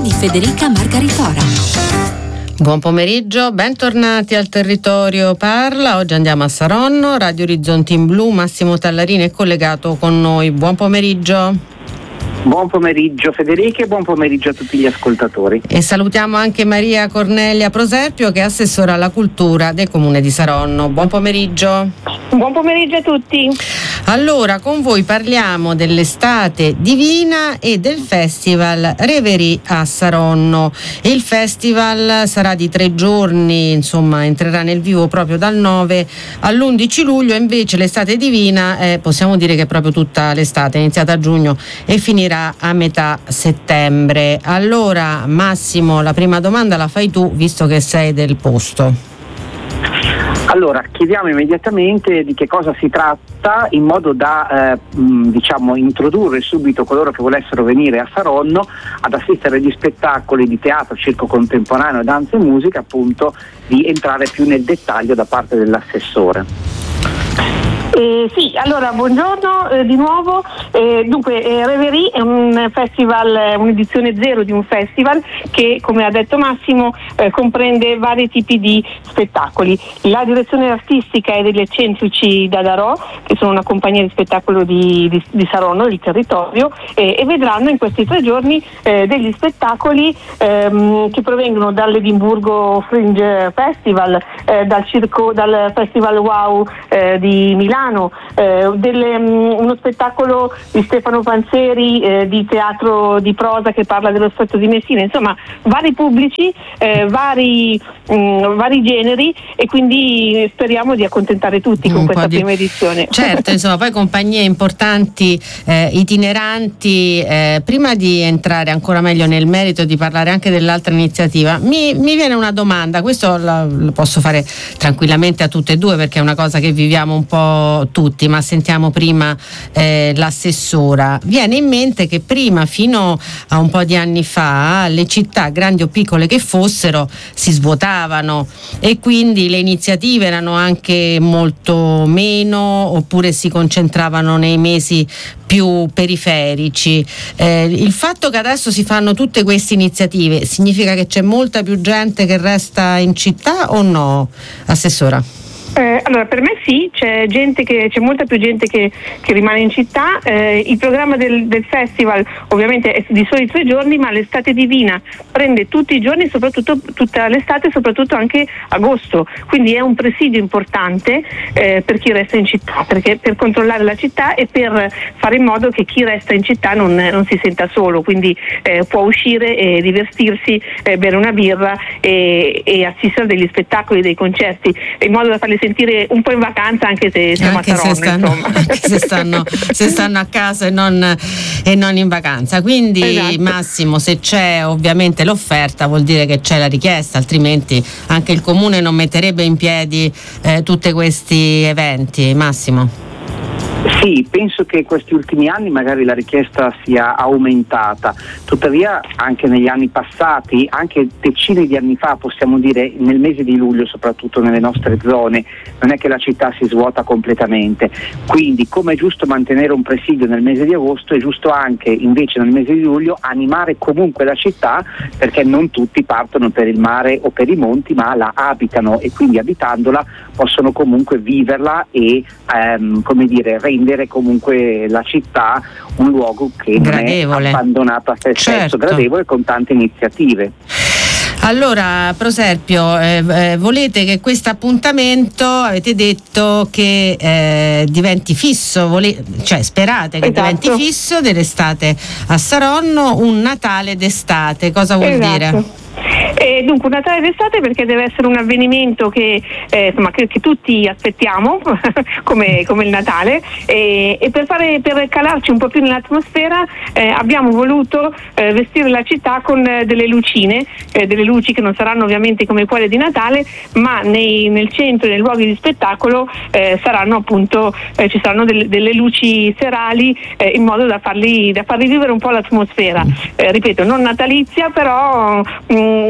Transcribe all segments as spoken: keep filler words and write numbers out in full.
di Federica Margaritora. Buon pomeriggio, bentornati al Territorio Parla. Oggi andiamo a Saronno, Radio Orizzonti in Blu, Massimo Tallarini è collegato con noi. Buon pomeriggio. Buon pomeriggio Federica e buon pomeriggio a tutti gli ascoltatori. E salutiamo anche Maria Cornelia Proserpio, che è assessora alla cultura del Comune di Saronno. Buon pomeriggio. Buon pomeriggio a tutti. Allora, con voi parliamo dell'estate divina e del festival Reverie a Saronno. Il festival sarà di tre giorni, insomma entrerà nel vivo proprio dal nove all'undici luglio, invece l'estate divina eh, possiamo dire che è proprio tutta l'estate, è iniziata a giugno e finirà a metà settembre. Allora Massimo, la prima domanda la fai tu, visto che sei del posto. Allora, chiediamo immediatamente di che cosa si tratta, in modo da eh, mh, diciamo introdurre subito coloro che volessero venire a Saronno ad assistere agli spettacoli di teatro, circo contemporaneo, danza e musica, appunto di entrare più nel dettaglio da parte dell'assessore. Eh, sì, allora buongiorno eh, di nuovo. Eh, dunque eh, Reverie è un festival, un'edizione zero di un festival che, come ha detto Massimo, eh, comprende vari tipi di spettacoli. La direzione artistica è degli Eccentrici Dadarò, che sono una compagnia di spettacolo di, di, di Saronno, di territorio, eh, e vedranno in questi tre giorni eh, degli spettacoli ehm, che provengono dall'Edimburgo Fringe Festival, eh, dal circo, dal Festival Wow eh, di Milano. Eh, delle, um, uno spettacolo di Stefano Panzeri eh, di teatro di prosa che parla dello Stretto di Messina, insomma vari pubblici, eh, vari, um, vari generi, e quindi speriamo di accontentare tutti con Un questa di... prima edizione. Certo, insomma, poi compagnie importanti, eh, itineranti. Eh, prima di entrare ancora meglio nel merito e di parlare anche dell'altra iniziativa, mi, mi viene una domanda, questo lo posso fare tranquillamente a tutte e due perché è una cosa che viviamo un po' tutti, ma sentiamo prima eh, l'assessora. Viene in mente che prima, fino a un po' di anni fa, le città, grandi o piccole che fossero, si svuotavano e quindi le iniziative erano anche molto meno, oppure si concentravano nei mesi più periferici. Eh, il fatto che adesso si fanno tutte queste iniziative significa che c'è molta più gente che resta in città o no, assessora? Eh, allora, per me sì, c'è gente che c'è molta più gente che, che rimane in città. Eh, il programma del, del festival ovviamente è di soli tre giorni, ma l'estate divina prende tutti i giorni, soprattutto tutta l'estate, soprattutto anche agosto. Quindi è un presidio importante eh, per chi resta in città, perché per controllare la città e per fare in modo che chi resta in città non, non si senta solo. Quindi eh, può uscire e divertirsi, eh, bere una birra e, e assistere a degli spettacoli, dei concerti, in modo da farli sentire un po' in vacanza, anche se siamo anche a Saronno, se stanno, insomma. Anche se stanno, se stanno a casa e non, e non in vacanza. Quindi esatto. Massimo, se c'è ovviamente l'offerta vuol dire che c'è la richiesta, altrimenti anche il Comune non metterebbe in piedi eh, tutti questi eventi. Massimo? Sì, penso che questi ultimi anni magari la richiesta sia aumentata, tuttavia anche negli anni passati, anche decine di anni fa, possiamo dire nel mese di luglio, soprattutto nelle nostre zone, non è che la città si svuota completamente, quindi come è giusto mantenere un presidio nel mese di agosto, è giusto anche invece nel mese di luglio animare comunque la città, perché non tutti partono per il mare o per i monti, ma la abitano e quindi abitandola possono comunque viverla e ehm, come dire rendere comunque la città un luogo che gradevole, non è abbandonato a se stesso, certo. Gradevole, con tante iniziative. Allora, Proserpio, eh, eh, volete che questo appuntamento, avete detto che eh, diventi fisso, vole- cioè sperate che esatto. diventi fisso dell'estate a Saronno, un Natale d'estate, cosa vuol esatto. dire? E dunque un Natale d'estate perché deve essere un avvenimento che, eh, insomma, che, che tutti aspettiamo come, come il Natale, e, e per, fare, per calarci un po' più nell'atmosfera eh, abbiamo voluto eh, vestire la città con eh, delle lucine, eh, delle luci che non saranno ovviamente come quelle di Natale, ma nei, nel centro e nei luoghi di spettacolo eh, saranno appunto eh, ci saranno delle, delle luci serali eh, in modo da farli, da farli vivere un po' l'atmosfera, eh, ripeto, non natalizia, però mh,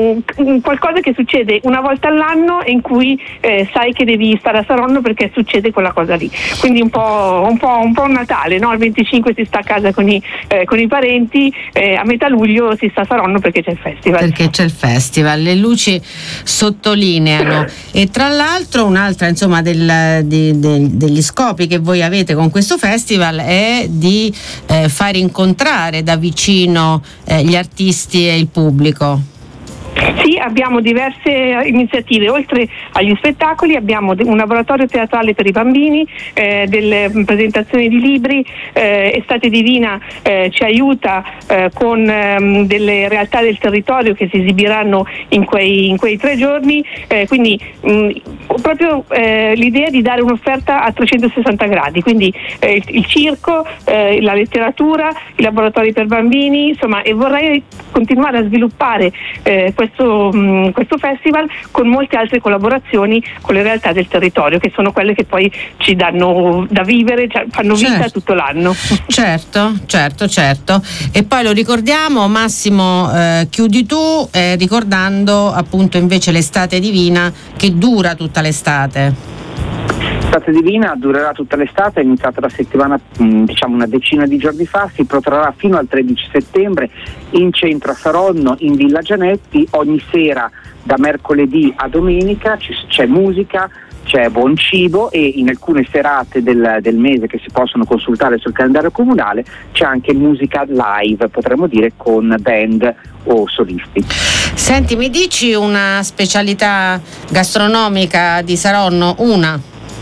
un qualcosa che succede una volta all'anno e in cui eh, sai che devi stare a Saronno perché succede quella cosa lì. Quindi un po' un po', un po' un Natale, no? Il venticinque si sta a casa con i, eh, con i parenti, eh, a metà luglio si sta a Saronno perché c'è il festival. Perché c'è il festival, le luci sottolineano. E tra l'altro un'altra, insomma, del, di, de, degli scopi che voi avete con questo festival è di eh, far incontrare da vicino eh, gli artisti e il pubblico. Sì, abbiamo diverse iniziative, oltre agli spettacoli abbiamo un laboratorio teatrale per i bambini, eh, delle presentazioni di libri, eh, Estate Divina eh, ci aiuta eh, con ehm, delle realtà del territorio che si esibiranno in quei, in quei tre giorni, eh, quindi mh, proprio eh, l'idea di dare un'offerta a trecentosessanta gradi, quindi eh, il, il circo, eh, la letteratura, i laboratori per bambini, insomma, e vorrei continuare a sviluppare eh, questo, mh, questo festival con molte altre collaborazioni con le realtà del territorio, che sono quelle che poi ci danno da vivere, cioè fanno vita certo. tutto l'anno. Certo, certo, certo. E poi lo ricordiamo, Massimo, eh, chiudi tu eh, ricordando appunto invece l'Estate Divina, che dura tutta l'estate. L'Estate Divina durerà tutta l'estate, è iniziata la settimana, diciamo una decina di giorni fa, si protrarrà fino al tredici settembre in centro a Saronno, in Villa Gianetti. Ogni sera da mercoledì a domenica c'è musica, c'è buon cibo e in alcune serate del, del mese che si possono consultare sul calendario comunale c'è anche musica live, potremmo dire, con band o solisti. Senti, mi dici una specialità gastronomica di Saronno? Una?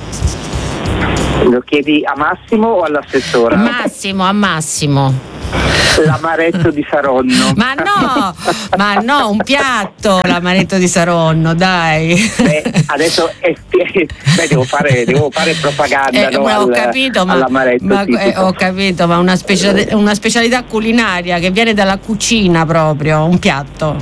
Lo chiedi a Massimo o all'assessora? Massimo, a Massimo. L'amaretto di Saronno. Ma no, ma no, un piatto, l'amaretto di Saronno, dai. Beh, adesso è, beh, devo fare devo fare propaganda, eh, no, ho al, capito, ma, all'amaretto ma eh, ho capito, ma una, special, una specialità culinaria che viene dalla cucina proprio, un piatto.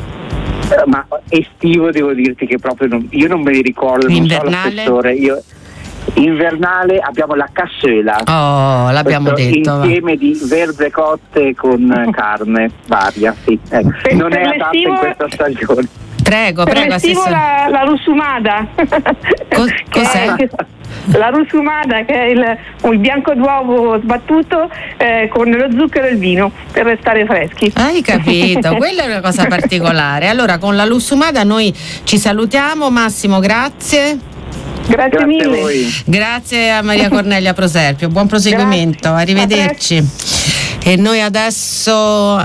Ma estivo devo dirti che proprio non, io non me li ricordo. Invernale? Non so l'assessore, io invernale abbiamo la cassola. Oh, l'abbiamo detto. Insieme va. Di verze cotte con carne varia, sì. Eh. Non è adatto in questa stagione. Prego, per prego. L'estivo la, la russumada. Cos- cos'è? Che è, la russumada, che è il, il bianco d'uovo sbattuto eh, con lo zucchero e il vino per restare freschi. Hai capito, quella è una cosa particolare. Allora, con la lussumada noi ci salutiamo. Massimo, grazie. Grazie, Grazie mille. A voi. Grazie a Maria Cornelia Proserpio, buon proseguimento. Grazie. Arrivederci. E noi adesso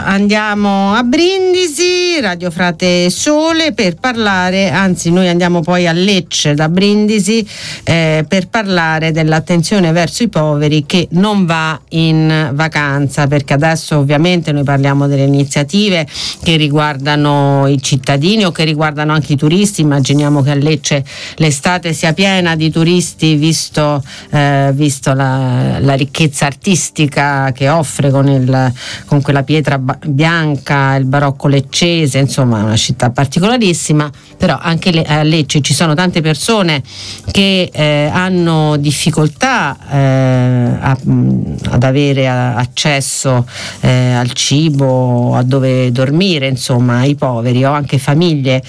andiamo a Brindisi, Radio Frate Sole, per parlare, anzi noi andiamo poi a Lecce da Brindisi eh, per parlare dell'attenzione verso i poveri che non va in vacanza, perché adesso ovviamente noi parliamo delle iniziative che riguardano i cittadini o che riguardano anche i turisti. Immaginiamo che a Lecce l'estate sia piena di turisti, visto, eh, visto la, la ricchezza artistica che offre con Il, con quella pietra ba- bianca, il barocco leccese, insomma è una città particolarissima, però anche le, a Lecce ci sono tante persone che eh, hanno difficoltà eh, a, ad avere a, accesso eh, al cibo, a dove dormire, insomma i poveri, o anche famiglie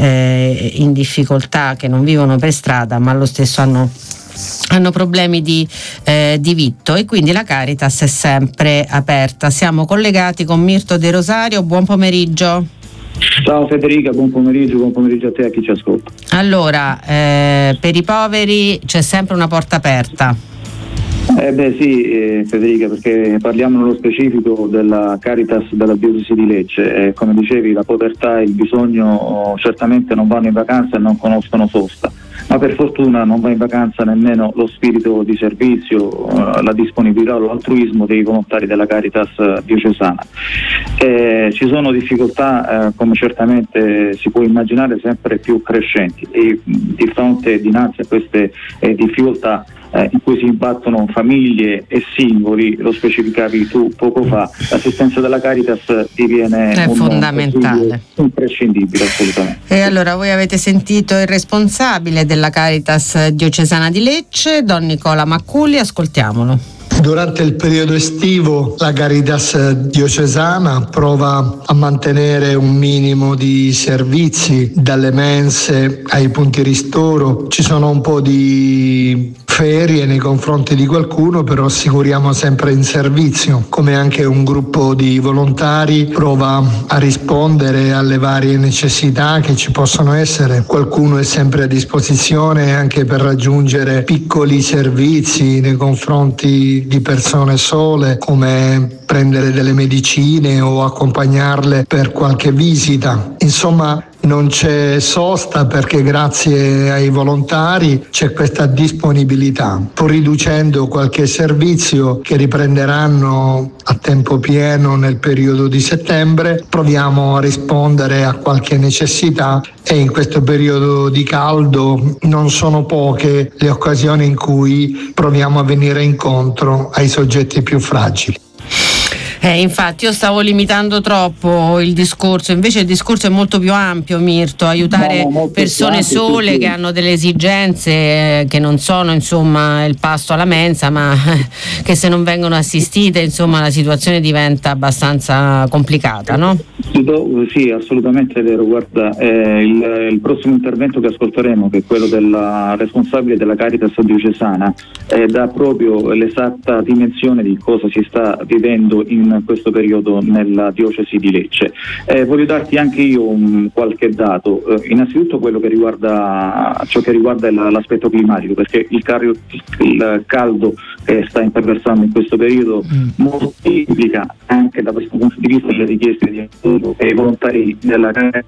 eh, in difficoltà che non vivono per strada ma allo stesso hanno hanno problemi di, eh, di vitto, e quindi la Caritas è sempre aperta. Siamo collegati con Mirto De Rosario, buon pomeriggio. Ciao Federica, buon pomeriggio, buon pomeriggio a te e a chi ci ascolta. Allora, eh, per i poveri c'è sempre una porta aperta. Eh beh sì eh, Federica, perché parliamo nello specifico della Caritas della diocesi di Lecce. Eh, come dicevi, la povertà e il bisogno certamente non vanno in vacanza e non conoscono sosta, ma per fortuna non va in vacanza nemmeno lo spirito di servizio, eh, la disponibilità, l'altruismo dei volontari della Caritas diocesana. Eh, ci sono difficoltà, eh, come certamente si può immaginare, sempre più crescenti, e di fronte, dinanzi a queste eh, difficoltà eh, in cui si imbattono famiglie e singoli, lo specificavi tu poco fa, l'assistenza della Caritas diviene è un fondamentale, imprescindibile assolutamente. E allora voi avete sentito il responsabile della Caritas diocesana di Lecce, Don Nicola Macculi, ascoltiamolo. Durante il periodo estivo la Caritas diocesana prova a mantenere un minimo di servizi, dalle mense ai punti ristoro. Ci sono un po' di ferie nei confronti di qualcuno, però assicuriamo sempre in servizio, come anche un gruppo di volontari prova a rispondere alle varie necessità che ci possono essere. Qualcuno è sempre a disposizione anche per raggiungere piccoli servizi nei confronti di persone sole, come prendere delle medicine o accompagnarle per qualche visita. Insomma, non c'è sosta, perché grazie ai volontari c'è questa disponibilità, pur riducendo qualche servizio che riprenderanno a tempo pieno nel periodo di settembre. Proviamo a rispondere a qualche necessità, e in questo periodo di caldo non sono poche le occasioni in cui proviamo a venire incontro ai soggetti più fragili. Eh, infatti io stavo limitando troppo il discorso, invece il discorso è molto più ampio, Mirto, aiutare no, persone ampio, sole sì. che hanno delle esigenze eh, che non sono insomma il pasto alla mensa, ma eh, che se non vengono assistite insomma la situazione diventa abbastanza complicata, no? Sì, assolutamente vero. Guarda, eh, il, il prossimo intervento che ascolteremo, che è quello della responsabile della Caritas diocesana, eh, dà proprio l'esatta dimensione di cosa si sta vivendo in questo periodo nella diocesi di Lecce. Eh, voglio darti anche io un qualche dato, eh, innanzitutto quello che riguarda ciò che riguarda il, l'aspetto climatico, perché il, car- il caldo che sta imperversando in questo periodo mm. moltiplica anche da questo punto di vista le richieste di aiuto e i volontari della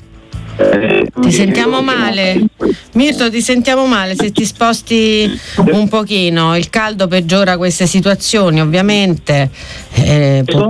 Eh, ti sentiamo male, Mirto, ti sentiamo male, se ti sposti un pochino. Il caldo peggiora queste situazioni, ovviamente. Eh, po-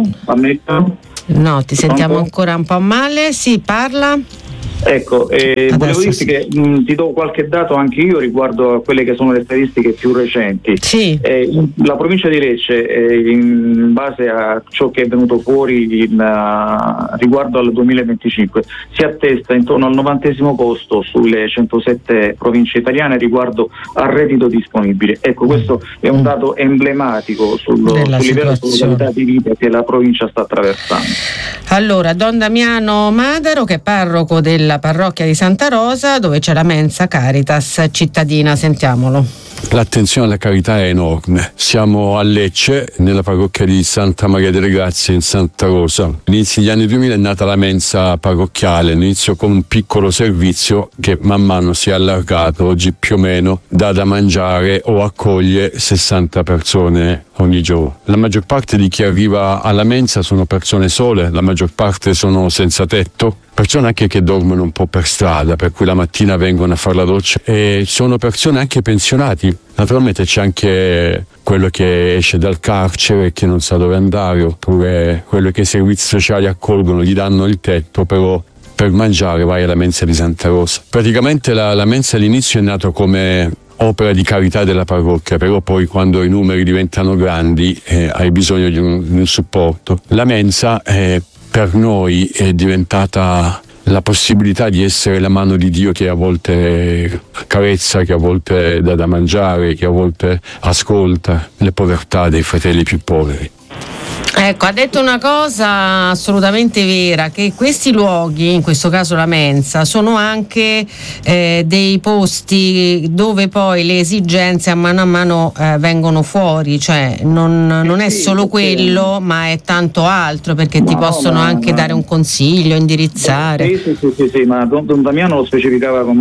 no, ti sentiamo ancora un po' male. Sì, parla. Ecco, eh, volevo dirti sì. che mh, ti do qualche dato anche io riguardo a quelle che sono le statistiche più recenti. Sì. Eh, la provincia di Lecce, eh, in base a ciò che è venuto fuori in, uh, riguardo al duemilaventicinque, si attesta intorno al novantesimo posto sulle centosette province italiane riguardo al reddito disponibile. Ecco, questo è un dato emblematico sul, sul livello di qualità di vita che la provincia sta attraversando. Allora, Don Damiano Madaro, che è parroco della parrocchia di Santa Rosa, dove c'è la mensa Caritas cittadina, sentiamolo. L'attenzione alla carità è enorme. Siamo a Lecce, nella parrocchia di Santa Maria delle Grazie in Santa Rosa. All'inizio degli anni duemila è nata la mensa parrocchiale, all'inizio con un piccolo servizio che man mano si è allargato. Oggi più o meno dà da mangiare o accoglie sessanta persone ogni giorno. La maggior parte di chi arriva alla mensa sono persone sole, la maggior parte sono senza tetto, persone anche che dormono un po' per strada, per cui la mattina vengono a fare la doccia, e sono persone anche pensionati. Naturalmente c'è anche quello che esce dal carcere e che non sa dove andare, oppure quello che i servizi sociali accolgono, gli danno il tetto, però per mangiare vai alla mensa di Santa Rosa. Praticamente la, la mensa all'inizio è nata come opera di carità della parrocchia, però poi quando i numeri diventano grandi eh, hai bisogno di un, di un supporto. La mensa eh, per noi è diventata la possibilità di essere la mano di Dio, che a volte carezza, che a volte dà da mangiare, che a volte ascolta le povertà dei fratelli più poveri. Ecco, ha detto una cosa assolutamente vera, che questi luoghi, in questo caso la mensa, sono anche eh, dei posti dove poi le esigenze a mano a mano eh, vengono fuori, cioè non, non è solo quello, ma è tanto altro, perché ti no, possono ma, anche ma... dare un consiglio, indirizzare. Sì, sì, sì, sì, sì, ma Don, Don Damiano lo specificava con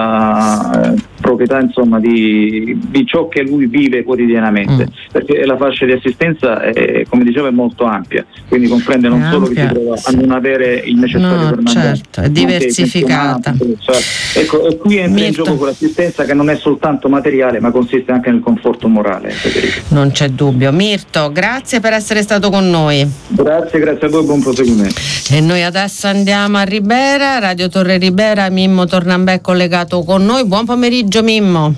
molta eh, proprietà, insomma, di, di ciò che lui vive quotidianamente, mm. perché la fascia di assistenza è, come diceva, è molto ampia, quindi comprende non è solo ampia, che si trova a non avere il necessario no, per mangiare, certo, è diversificata. Cioè, ecco, e qui entra Mirto. in gioco quell'assistenza che non è soltanto materiale, ma consiste anche nel conforto morale. Federico. Non c'è dubbio. Mirto, grazie per essere stato con noi. Grazie, grazie a voi, buon proseguimento. E noi adesso andiamo a Ribera, Radio Torre Ribera, Mimmo Tornambè collegato con noi. Buon pomeriggio Mimmo.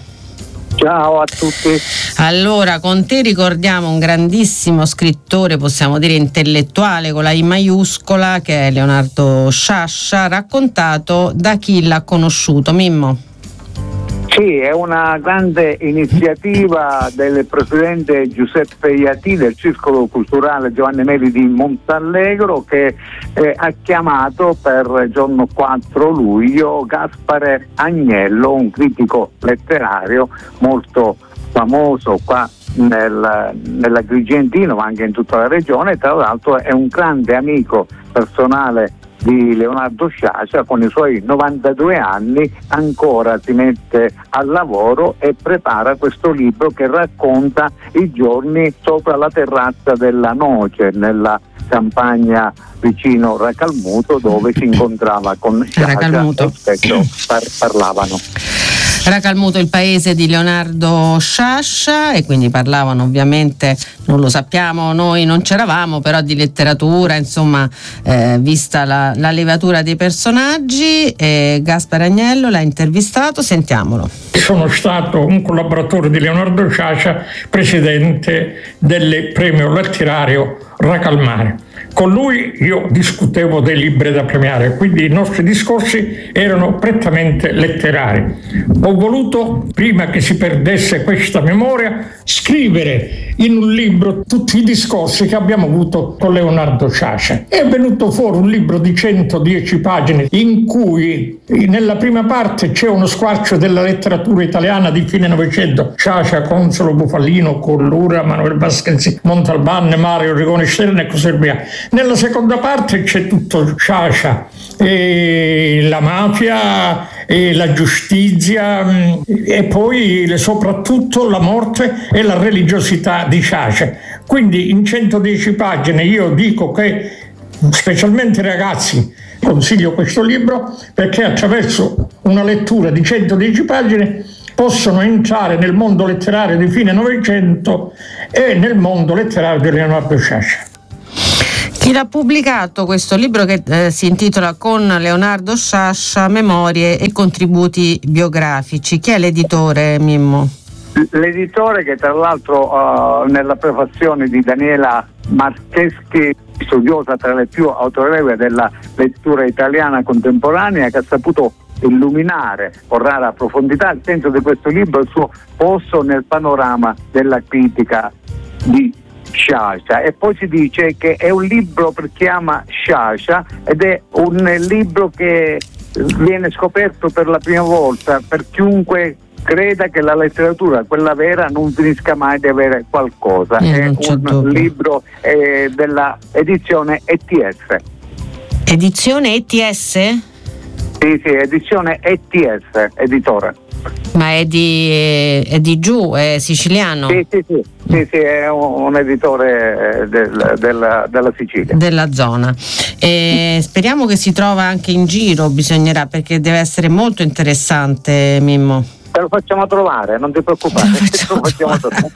Ciao a tutti. Allora, con te ricordiamo un grandissimo scrittore, possiamo dire intellettuale con la I maiuscola, che è Leonardo Sciascia, raccontato da chi l'ha conosciuto. Mimmo. Sì, Sì, è una grande iniziativa del presidente Giuseppe Iati del Circolo Culturale Giovanni Meli di Montallegro, che eh, ha chiamato per il giorno quattro luglio Gaspare Agnello, un critico letterario molto famoso qua nel, nell'Agrigentino, ma anche in tutta la regione. Tra l'altro è un grande amico personale di Leonardo Sciascia. Con i suoi novantadue anni ancora si mette al lavoro e prepara questo libro che racconta i giorni sopra la terrazza della Noce nella campagna vicino Racalmuto, dove si incontrava con Sciascia e spesso par- parlavano. Racalmuto, il paese di Leonardo Sciascia, e quindi parlavano, ovviamente non lo sappiamo, noi non c'eravamo, però di letteratura, insomma, eh, vista la, la levatura dei personaggi. eh, Gaspare Agnello l'ha intervistato, sentiamolo. Sono stato un collaboratore di Leonardo Sciascia, presidente del premio letterario Racalmare. Con lui io discutevo dei libri da premiare, quindi i nostri discorsi erano prettamente letterari. Ho voluto, prima che si perdesse questa memoria, scrivere in un libro tutti i discorsi che abbiamo avuto con Leonardo Sciascia. È venuto fuori un libro di centodieci pagine in cui nella prima parte c'è uno squarcio della letteratura italiana di fine Novecento: Sciascia, Consolo, Bufalino, Collura, Manuel Vasquez, Montalban, Mario Rigoni Stern e così via. Nella seconda parte c'è tutto Sciascia, e la mafia, e la giustizia, e poi soprattutto la morte e la religiosità di Sciascia. Quindi in centodieci pagine io dico che, specialmente ai ragazzi, consiglio questo libro, perché attraverso una lettura di centodieci pagine possono entrare nel mondo letterario di fine Novecento e nel mondo letterario di Leonardo Sciascia. Chi l'ha pubblicato questo libro, che eh, si intitola Con Leonardo Sciascia, memorie e contributi biografici? Chi è l'editore, Mimmo? L'editore, che tra l'altro uh, nella prefazione di Daniela Marcheschi, studiosa tra le più autorevoli della lettura italiana contemporanea, che ha saputo illuminare con rara profondità il senso di questo libro e il suo posto nel panorama della critica di Sciascia. E poi si dice che è un libro per chi ama Sciascia, ed è un libro che viene scoperto per la prima volta per chiunque creda che la letteratura, quella vera, non finisca mai di avere qualcosa. Eh, è un dubbio. libro eh, della edizione E T S. Edizione E T S? Sì, sì, edizione E T S, editore. Ma è di, è di giù, è siciliano? Sì, sì, sì, sì, sì, è un, un editore del, del, della Sicilia. Della zona. E speriamo che si trova anche in giro, bisognerà, perché deve essere molto interessante, Mimmo. Te lo facciamo trovare, non ti preoccupare. Lo facciamo trovare.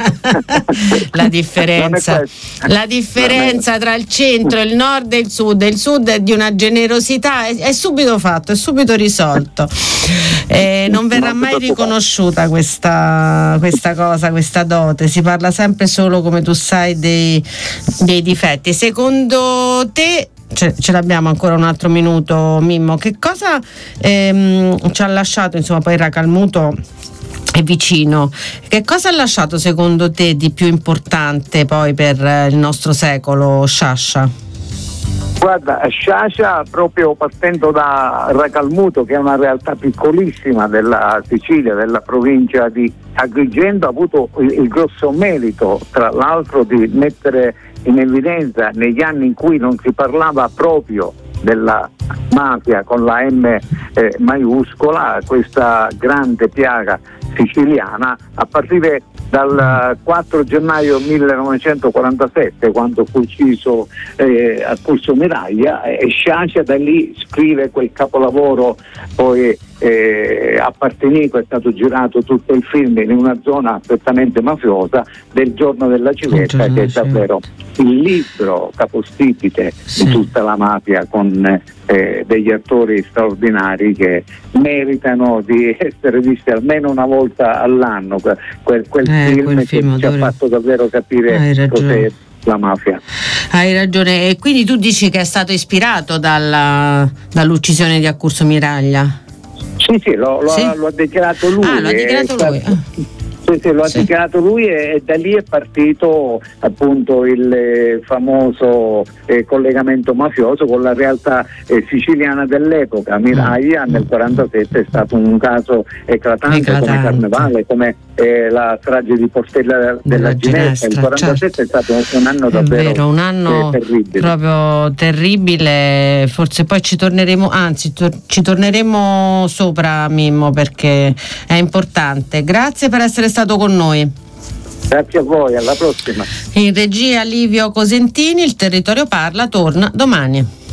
La differenza, la differenza tra il centro, il nord e il sud. Il sud è di una generosità, è, è subito fatto, è subito risolto. Eh, non verrà mai riconosciuta questa, questa cosa, questa dote. Si parla sempre solo, come tu sai, dei, dei difetti. Secondo te, Ce, ce l'abbiamo ancora un altro minuto, Mimmo, che cosa ehm, ci ha lasciato, insomma, poi Racalmuto è vicino, che cosa ha lasciato secondo te di più importante poi per eh, il nostro secolo Sciascia? Guarda, Sciascia, proprio partendo da Racalmuto, che è una realtà piccolissima della Sicilia, della provincia di Agrigento, ha avuto il, il grosso merito, tra l'altro, di mettere in evidenza, negli anni in cui non si parlava proprio della mafia con la M eh, maiuscola, questa grande piaga siciliana, a partire dal quattro gennaio millenovecentoquarantasette, quando fu ucciso eh, a Corso Miraglia, e Sciascia da lì scrive quel capolavoro. Poi eh, a Partinico è stato girato tutto il film in una zona prettamente mafiosa, del Giorno della Civetta, che è davvero il libro capostipite sì. di tutta la mafia, con eh, degli attori straordinari che meritano di essere visti almeno una volta all'anno. Quel, quel eh, film quel che film ci ha fatto davvero capire cos'è la mafia. Hai ragione. E quindi tu dici che è stato ispirato dalla, dall'uccisione di Accurso Miraglia? Sì, Sì, sì, lo, lo, sì? Ha, lo ha dichiarato lui. Ah, lo ha dichiarato lui. Stato... Sì, sì, lo ha sì. dichiarato lui e, e da lì è partito appunto il eh, famoso eh, collegamento mafioso con la realtà eh, siciliana dell'epoca. Miraglia mm. nel quarantasette è stato un caso eclatante, eclatante. come Carnevale, come eh, la strage di Portella della, della Ginestra. Il quarantasette certo. è stato un anno davvero è vero, un anno eh, terribile. proprio terribile, forse poi ci torneremo, anzi tor- ci torneremo sopra, Mimmo, perché è importante. Grazie per essere stato con noi. Grazie a voi, alla prossima. In regia Livio Cosentini, il Territorio Parla torna domani.